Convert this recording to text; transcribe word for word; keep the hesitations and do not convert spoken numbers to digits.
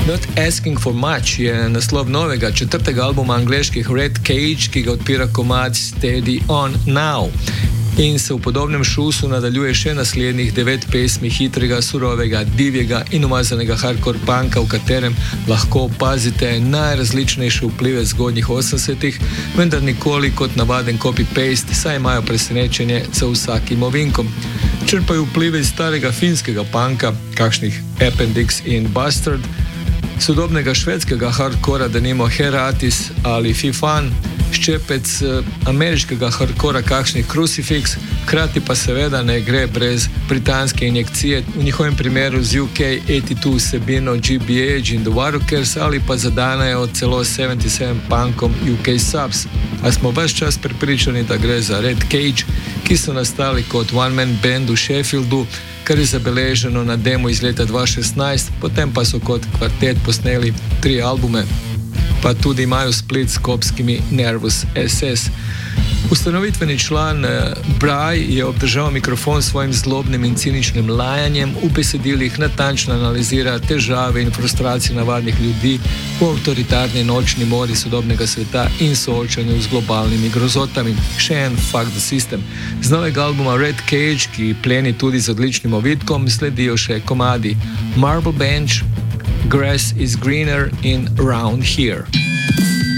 Not Asking for Much je naslov novega četrtega albuma angleških Red Cage, ki ga odpira komad Steady On Now. In se v podobnem šusu nadaljuje še naslednjih devet pesmi hitrega, surovega, divjega in umazanega hardcore punka, v katerem lahko opazite najrazličnejše vplive zgodnjih osemdesetih, vendar nikoli kot navaden copy-paste, saj imajo presenečenje za vsakim ovinkom. Črpajo vplive iz starega finskega punka, kakšnih Appendix in Bastard, sodobnega švedskega hardcora, denimo Heratis ali Fifan, ščepec ameriškega hardcora, kakšnih Crucifix, hkrati pa seveda ne gre brez britanske injekcije, v njihovem primeru z U K osemdeset dva vsebino G B H in The Waterkers ali pa zadanejo celo sedemdeset sedem punkom U K Subs. A smo ves čas prepričani, da gre za Red Cage, ki so nastali kot one-man band v Sheffieldu, kar je zabeleženo na demo iz leta dva tisoč šestnajst, potem pa so kot kvartet posneli tri albume, pa tudi imajo split s skopskimi Nervous S S. Ustanovitveni član Bry je obdržal mikrofon s svojim zlobnim in ciničnim lajanjem, v besedilih natančno analizira težave in frustracije navadnih ljudi v avtoritarni nočni mori sodobnega sveta in soočanju z globalnimi grozotami. Še en Fuck the System. Z novega albuma Red Cage, ki pleni tudi z odličnim ovitkom, sledijo še komadi Marble Bench, Grass is Greener in Round Here.